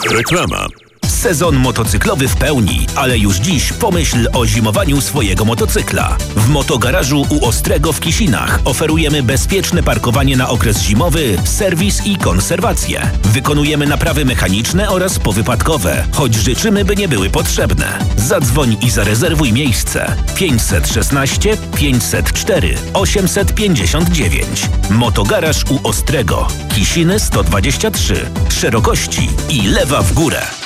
Reklama. Sezon motocyklowy w pełni, ale już dziś pomyśl o zimowaniu swojego motocykla. W Motogarażu u Ostrego w Kisinach oferujemy bezpieczne parkowanie na okres zimowy, serwis i konserwację. Wykonujemy naprawy mechaniczne oraz powypadkowe, choć życzymy, by nie były potrzebne. Zadzwoń i zarezerwuj miejsce. 516 504 859. Motogaraż u Ostrego. Kisiny 123. Szerokości i lewa w górę.